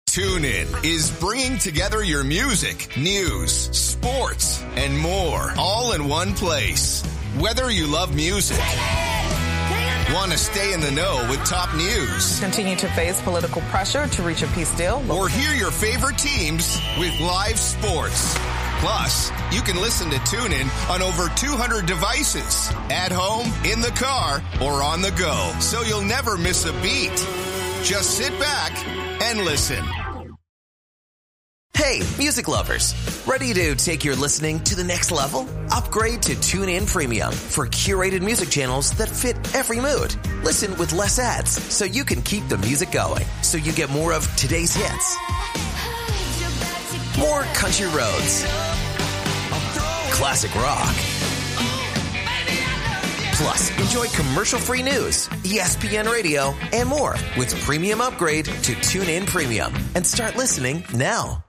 TuneIn is bringing together your music, news, sports, and more, all in one place. Whether you love music, want to stay in the know with top news, continue to face political pressure to reach a peace deal, or hear your favorite teams with live sports. Plus, you can listen to TuneIn on over 200 devices, at home, in the car, or on the go, so you'll never miss a beat. Just sit back and listen. Hey, music lovers. Ready to take your listening to the next level? Upgrade to TuneIn Premium for curated music channels that fit every mood. Listen with less ads so you can keep the music going. So you get more of today's hits. More country roads. Classic rock. Plus, enjoy commercial-free news, ESPN Radio, and more with Premium Upgrade to TuneIn Premium. And start listening now.